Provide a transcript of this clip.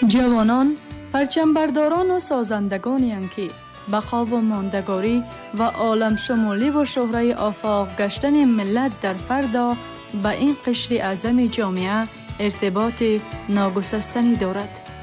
جوانان پرچمبرداران و سازندگانی هستند که بقا و ماندگاری و عالم شمولی و شهره آفاق گشتن ملت در فردا به این قشر اعظم جامعه ارتباط ناگسستنی دارد.